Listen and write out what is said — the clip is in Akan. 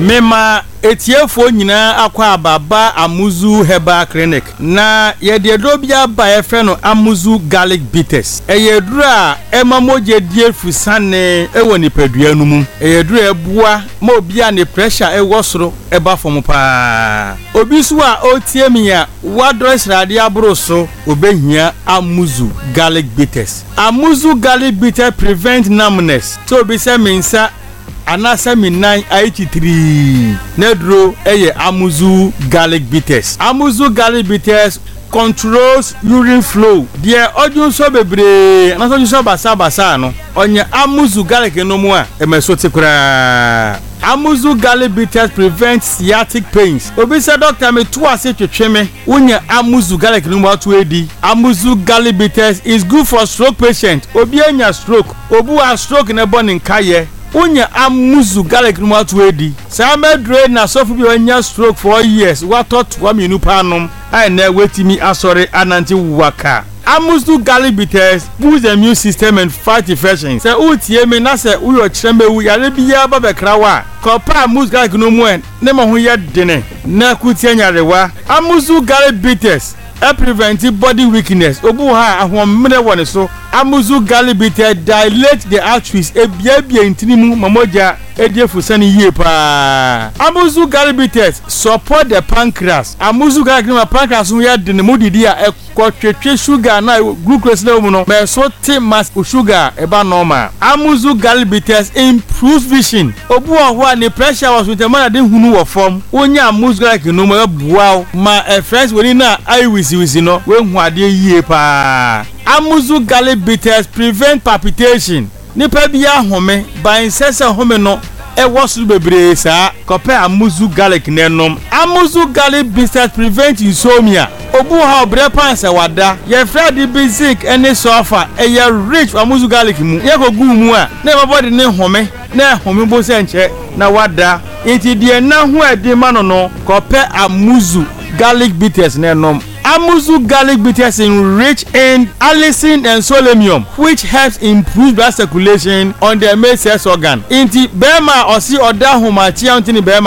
Mema etiefo nyina akwa ababa Amuzu Herbal Clinic na yede dobia ba efe no Amuzu Garlic Bitters eyedura emamoje die fusane ewo nipadua no mu eyedura ebua ma obia ne pressure ewo soro eba fom pa obi so a otie mi ya wadress rade abro so obehia Amuzu Garlic Bitters. Amuzu Garlic Bitters prevent numbness so obi se mensa anasa minan IT3 nedro eye Amuzu Garlic Bitters. Amuzu Garlic Bitters controls urine flow. Die odun so bebre anaso so basa no onye Amuzu Garlic no mu a emeso tekura. Amuzu Garlic Bitters prevent sciatic pains. Obi se doctor me to ase twetwe me wonya Amuzu Garlic no mu atu edi. Amuzu Garlic Bitters is good for stroke patient. Obi anya stroke, obu a stroke na bone nkaye unya Amuzu Garlic no atu edi. Sa medre na sofu bi anya stroke for years watot wa minu panom ai na wetimi asore ananti waka. Amuzu Garlic Bitters boosts the immune system and fight infections. Se utie me na se uyo chremewu yare biya ba bekrawa kopa Amuzu Garlic no mu en ne mo ho ye dene na kutie nyarewa. Amuzu Garlic Bitters prevent body weakness. Obu ha ahomre woni so. Amuzu Garlic Bitters dilate the arteries ebia intinimu mamoja ediefusani yie pa. Amuzu Garlic Bitters support the pancreas. Amuzu Garlic no pancreas no ya de ne modidi a ekotwetwe sugar na glucose level no me so te mass sugar eba normal. Amuzu Garlic Bitters improves vision. Obu ho ne pressure was with the man de hunu wo form. Onya Amuzu Garlic no mo buaw ma friends woni na eye wisi no we hu ade yie pa. Amuzu Garlic Bitters prevent palpitation. Nipa bia home ban sese home no e wosu bebre sa kope Amuzu Garlic nenom. Amuzu Garlic Bitters prevent insomnia. Obu ha obre panse wada ye fredi basic any sofa e ye rich Amuzu Garlic mu ye kogu mu a na my body ne home na home bo se nche na wada enti de na ho ade ma no kope Amuzu Garlic Bitters nenom. Amuzu Garlic Bitters rich in allicin and selenium, which helps improve blood circulation on the male sex organ. Inti bema osi oda humachi antini bema